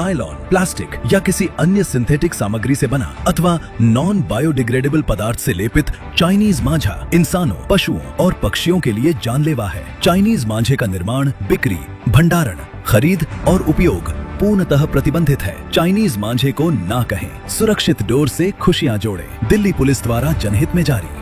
Nylon, plastic या किसी अन्य सिंथेटिक सामग्री से बना अथवा नॉन बायोडिग्रेडेबल पदार्थ से लेपित चाइनीज मांझा इंसानों, पशुओं और पक्षियों के लिए जानलेवा है। चाइनीज मांझे का निर्माण, बिक्री, भंडारण, खरीद और उपयोग पूर्णतः प्रतिबंधित है। चाइनीज मांझे को ना कहें। सुरक्षित डोर से खुशियां जोड़ें। दिल्ली पुलिस द्वारा जनहित में जारी।